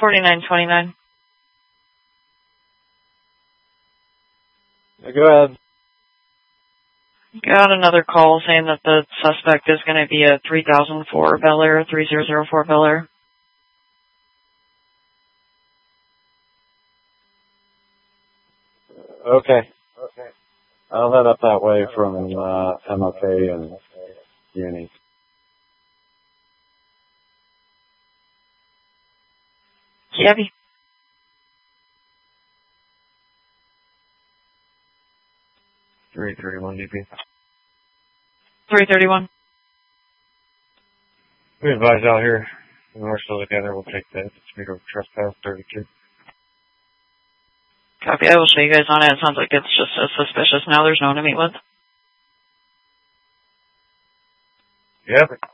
4929. Go ahead. Got another call saying that the suspect is going to be a 3004 Bel Air, 3004 Bel Air. Okay. I'll head up that way from MLK and Uni. Gabby. 331 DP. 331. We advise out here. When we're still together, we'll take that. Speed of trespass 32. Copy. I will show you guys on it. It sounds like it's just as suspicious now. There's no one to meet with. Yep.